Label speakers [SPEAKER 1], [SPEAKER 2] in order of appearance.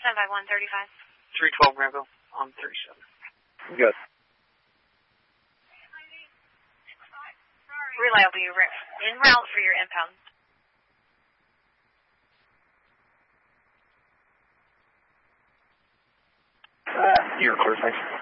[SPEAKER 1] Stand by 135.
[SPEAKER 2] 312 Granville on 37.
[SPEAKER 3] Good.
[SPEAKER 1] Relay will be en route for your impound.
[SPEAKER 3] You're clear, thanks.